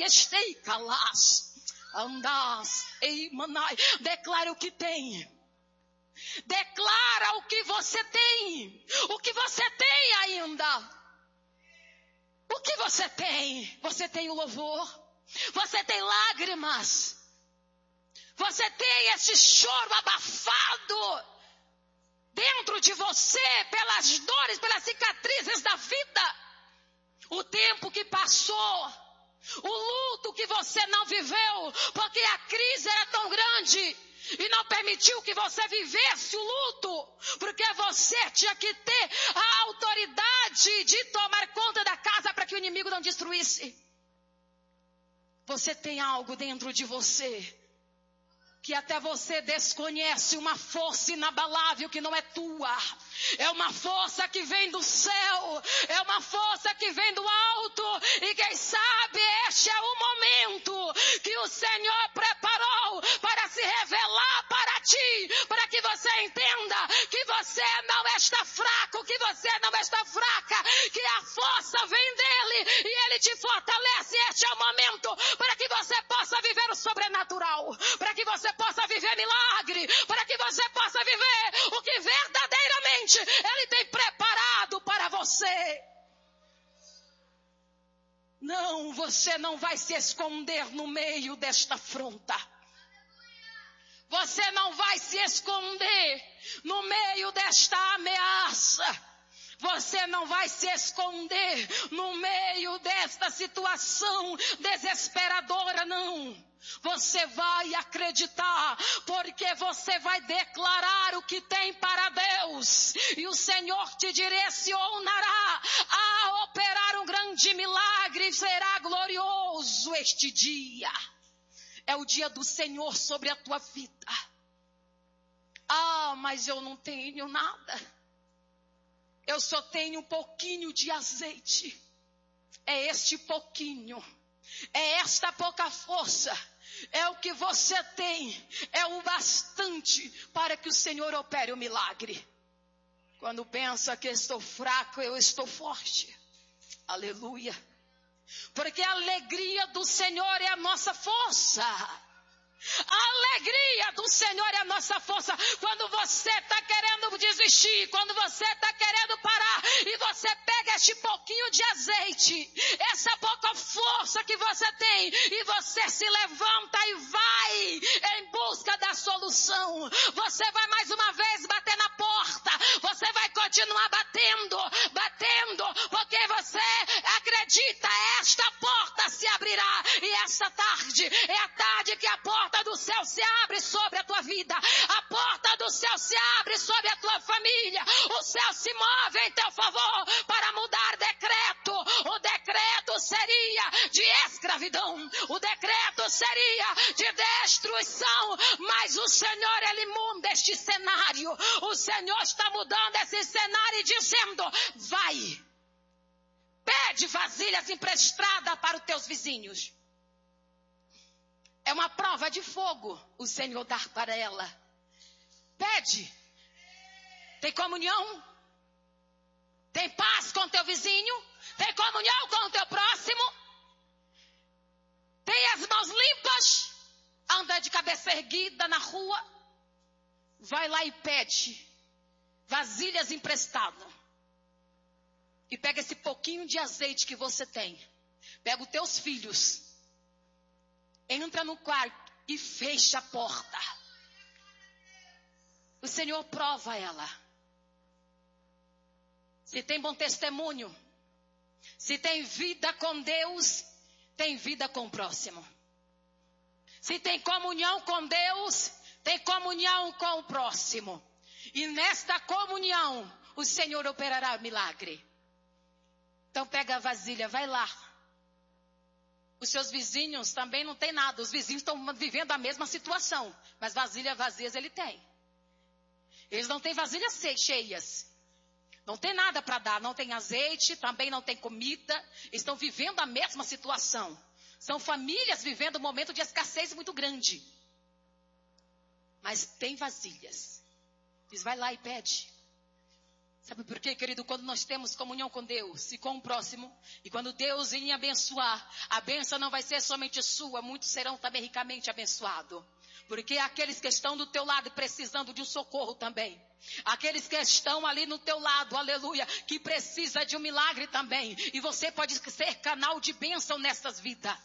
estei calás. Andás, ei, manai. Declara o que tem. Declara o que você tem. O que você tem ainda. O que você tem? Você tem o louvor. Você tem lágrimas. Você tem esse choro abafado dentro de você pelas dores, pelas cicatrizes da vida. O tempo que passou, o luto que você não viveu, porque a crise era tão grande e não permitiu que você vivesse o luto, porque você tinha que ter a autoridade de tomar conta da casa para que o inimigo não destruísse. Você tem algo dentro de você que até você desconhece, uma força inabalável que não é tua. É uma força que vem do céu, é uma força que vem do alto, e quem sabe este é o momento que o Senhor preparou para se revelar para ti, para que você entenda que você não está fraco, que você não está fraca, que a força vem dele e ele te fortalece. Este é o momento para que você possa viver o sobrenatural, para que você possa viver milagre, para que você possa viver o que verdadeiramente ele tem preparado para você. Não, você não vai se esconder no meio desta afronta. Você não vai se esconder no meio desta ameaça. Você não vai se esconder no meio desta situação desesperadora, não. Você vai acreditar, porque você vai declarar o que tem para Deus. E o Senhor te direcionará a operar um grande milagre. Será glorioso este dia. É o dia do Senhor sobre a tua vida. Ah, mas eu não tenho nada. Eu só tenho um pouquinho de azeite. É este pouquinho. É esta pouca força. É o que você tem. É o bastante para que o Senhor opere o milagre. Quando pensa que estou fraco, eu estou forte. Aleluia. Porque a alegria do Senhor é a nossa força. A alegria do Senhor é a nossa força. Quando você está querendo desistir, quando você está querendo parar, e você pega este pouquinho de azeite, essa pouca força que você tem, e você se levanta e vai em busca da solução. Você vai mais uma vez bater na porta, você vai continuar batendo, porque você acredita, esta porta se abrirá. E esta tarde é a tarde que a porta do céu se abre sobre a tua vida. A porta do céu se abre sobre a tua família. O céu se move em teu favor para mudar decreto. O decreto seria de escravidão. O decreto seria de destruição. Mas o Senhor, Ele muda este cenário. O Senhor está mudando esse cenário e dizendo: vai, pede vasilhas emprestadas para os teus vizinhos. É uma prova de fogo o Senhor dar para ela. Pede. Tem comunhão? Tem paz com o teu vizinho? Tem comunhão com o teu próximo? Tem as mãos limpas? Anda de cabeça erguida na rua? Vai lá e pede vasilhas emprestadas. E pega esse pouquinho de azeite que você tem. Pega os teus filhos. Entra no quarto e fecha a porta. O Senhor prova ela. Se tem bom testemunho, se tem vida com Deus, tem vida com o próximo. Se tem comunhão com Deus, tem comunhão com o próximo. E nesta comunhão, o Senhor operará milagre. Então pega a vasilha, vai lá. Os seus vizinhos também não tem nada. Os vizinhos estão vivendo a mesma situação. Mas vasilhas vazias ele tem. Eles não têm vasilhas cheias. Não tem nada para dar. Não tem azeite, também não tem comida. Estão vivendo a mesma situação. São famílias vivendo um momento de escassez muito grande. Mas tem vasilhas. Diz, vai lá e pede. Sabe por quê, querido? Quando nós temos comunhão com Deus e com o próximo, e quando Deus vir abençoar, a bênção não vai ser somente sua, muitos serão também ricamente abençoados. Porque aqueles que estão do teu lado precisando de um socorro também. Aqueles que estão ali no teu lado, aleluia, que precisa de um milagre também. E você pode ser canal de bênção nessas vidas.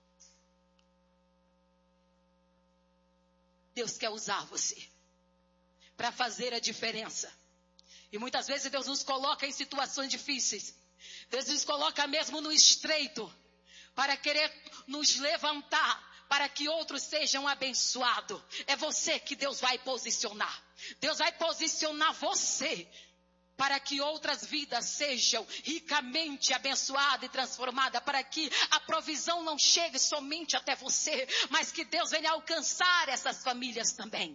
Deus quer usar você para fazer a diferença. E muitas vezes Deus nos coloca em situações difíceis. Deus nos coloca mesmo no estreito para querer nos levantar, para que outros sejam abençoados. É você que Deus vai posicionar. Deus vai posicionar você para que outras vidas sejam ricamente abençoadas e transformadas, para que a provisão não chegue somente até você, mas que Deus venha alcançar essas famílias também.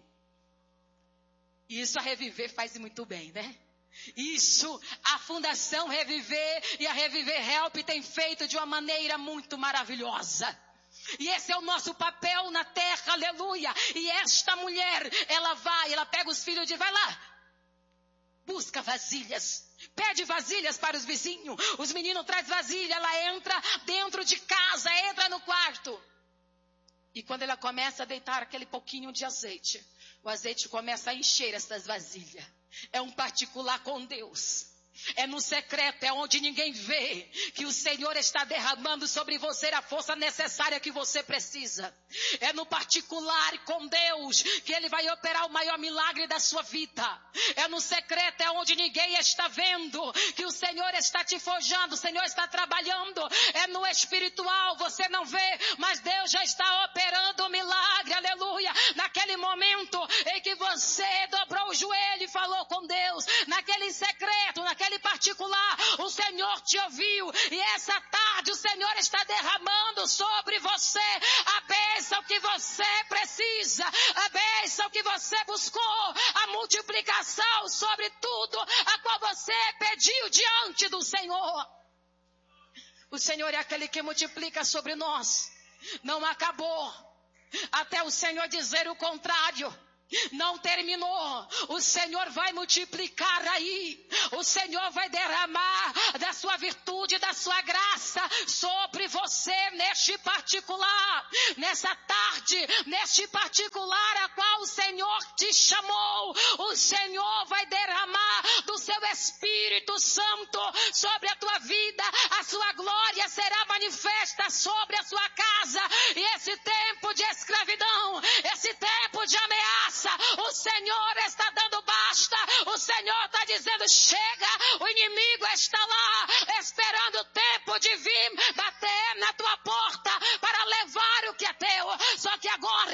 E isso a Reviver faz muito bem, né? Isso, a Fundação Reviver e a Reviver Help tem feito de uma maneira muito maravilhosa. E esse é o nosso papel na terra, aleluia. E esta mulher, ela pega os filhos e vai lá. Busca vasilhas. Pede vasilhas para os vizinhos. Os meninos trazem vasilha, ela entra dentro de casa, entra no quarto. E quando ela começa a deitar aquele pouquinho de azeite, o azeite começa a encher essas vasilhas. É um particular com Deus. É no secreto, é onde ninguém vê, que o Senhor está derramando sobre você a força necessária que você precisa. É no particular com Deus que Ele vai operar o maior milagre da sua vida. É no secreto, é onde ninguém está vendo, que o Senhor está te forjando, o Senhor está trabalhando. É no espiritual, você não vê, mas Deus já está operando o milagre, aleluia. Naquele momento em que você dobrou o joelho e falou com Deus, naquele secreto, naquele particular, o Senhor te ouviu, e essa tarde o Senhor está derramando sobre você a bênção que você precisa, a bênção que você buscou, a multiplicação sobre tudo a qual você pediu diante do Senhor. O Senhor é aquele que multiplica sobre nós. Não acabou até o Senhor dizer o contrário. Não terminou. O Senhor vai multiplicar aí. O Senhor vai derramar da sua virtude, da sua graça sobre você neste particular, nessa tarde, neste particular a qual o Senhor te chamou. O Senhor vai derramar do seu Espírito Santo sobre a tua vida. A sua glória será manifesta sobre a sua casa. E esse tempo de escravidão, esse tempo de ameaça, o Senhor está dando basta. O Senhor está dizendo chega. O inimigo está lá esperando o tempo de vir